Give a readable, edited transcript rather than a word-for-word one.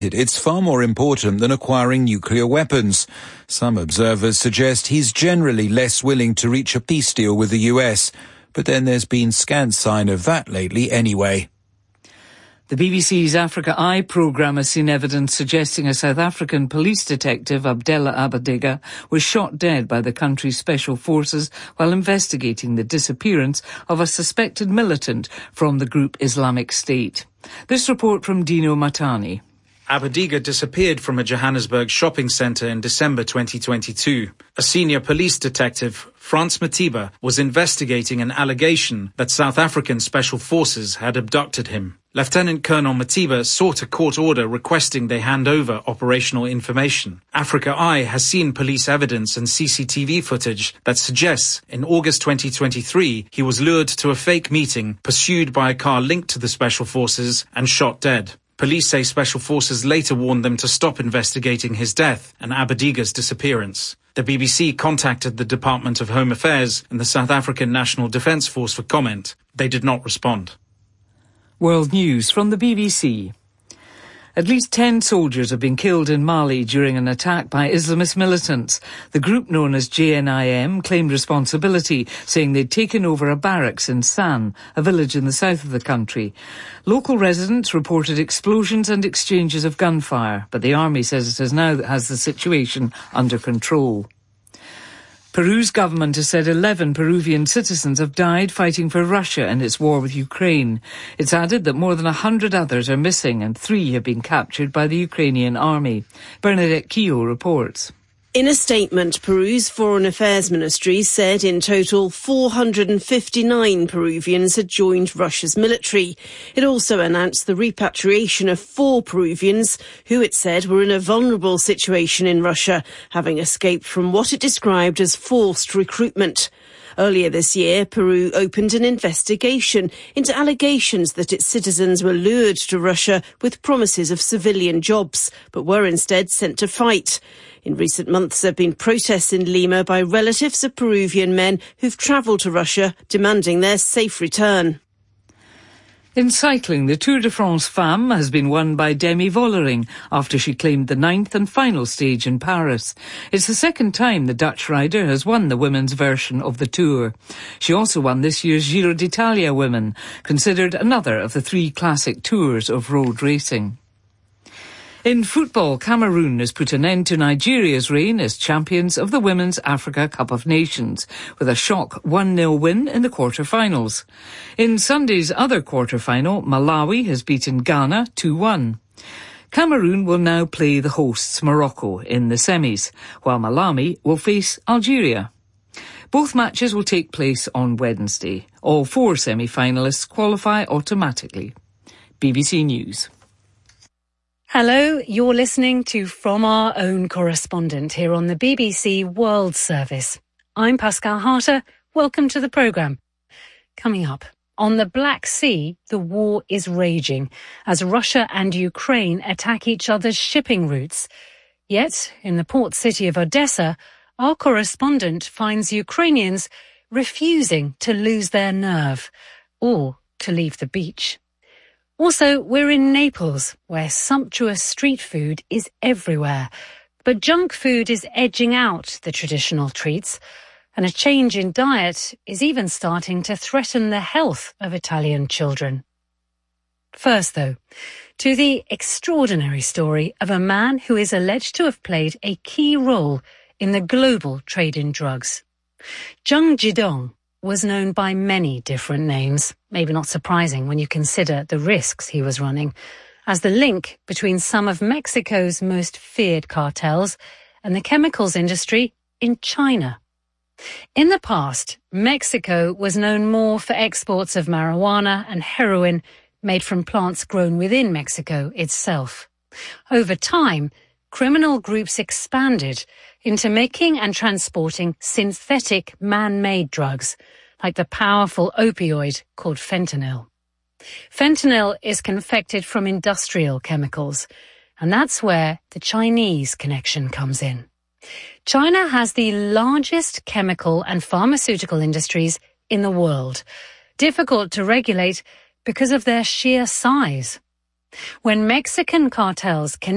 It's far more important than acquiring nuclear weapons. Some observers suggest he's generally less willing to reach a peace deal with the US, but then there's been scant sign of that lately anyway. The BBC's Africa Eye programme has seen evidence suggesting a South African police detective, Abdella Abadiga, was shot dead by the country's special forces while investigating the disappearance of a suspected militant from the group Islamic State. This report from Dino Matani. Abadiga disappeared from a Johannesburg shopping centre in December 2022. A senior police detective, Frans Matiba, was investigating an allegation that South African special forces had abducted him. Lieutenant Colonel Matiba sought a court order requesting they hand over operational information. Africa Eye has seen police evidence and CCTV footage that suggests in August 2023 he was lured to a fake meeting, pursued by a car linked to the special forces and shot dead. Police say special forces later warned them to stop investigating his death and Abadiga's disappearance. The BBC contacted the Department of Home Affairs and the South African National Defence Force for comment. They did not respond. World News from the BBC. At least 10 soldiers have been killed in Mali during an attack by Islamist militants. The group known as JNIM claimed responsibility, saying they'd taken over a barracks in San, a village in the south of the country. Local residents reported explosions and exchanges of gunfire, but the army says it has the situation under control. Peru's government has said 11 Peruvian citizens have died fighting for Russia in its war with Ukraine. It's added that more than 100 others are missing and 3 have been captured by the Ukrainian army. Bernadette Keogh reports. In a statement, Peru's Foreign Affairs Ministry said in total 459 Peruvians had joined Russia's military. It also announced the repatriation of 4 Peruvians who it said were in a vulnerable situation in Russia, having escaped from what it described as forced recruitment. Earlier this year, Peru opened an investigation into allegations that its citizens were lured to Russia with promises of civilian jobs, but were instead sent to fight. In recent months, there have been protests in Lima by relatives of Peruvian men who've travelled to Russia, demanding their safe return. In cycling, the Tour de France Femmes has been won by Demi Vollering after she claimed the 9th and final stage in Paris. It's the second time the Dutch rider has won the women's version of the Tour. She also won this year's Giro d'Italia Women, considered another of the 3 classic tours of road racing. In football, Cameroon has put an end to Nigeria's reign as champions of the Women's Africa Cup of Nations, with a shock 1-0 win in the quarter-finals. In Sunday's other quarter-final, Malawi has beaten Ghana 2-1. Cameroon will now play the hosts Morocco in the semis, while Malawi will face Algeria. Both matches will take place on Wednesday. All 4 semi-finalists qualify automatically. BBC News. Hello, you're listening to From Our Own Correspondent here on the BBC World Service. I'm Pascal Harter. Welcome to the programme. Coming up, on the Black Sea, the war is raging as Russia and Ukraine attack each other's shipping routes. Yet, in the port city of Odessa, our correspondent finds Ukrainians refusing to lose their nerve or to leave the beach. Also, we're in Naples, where sumptuous street food is everywhere. But junk food is edging out the traditional treats, and a change in diet is even starting to threaten the health of Italian children. First, though, to the extraordinary story of a man who is alleged to have played a key role in the global trade in drugs. Zheng Jidong was known by many different names, maybe not surprising when you consider the risks he was running, as the link between some of Mexico's most feared cartels and the chemicals industry in China. In the past, Mexico was known more for exports of marijuana and heroin made from plants grown within Mexico itself. Over time, criminal groups expanded into making and transporting synthetic man-made drugs, like the powerful opioid called fentanyl. Fentanyl is confected from industrial chemicals, and that's where the Chinese connection comes in. China has the largest chemical and pharmaceutical industries in the world, difficult to regulate because of their sheer size. When Mexican cartels can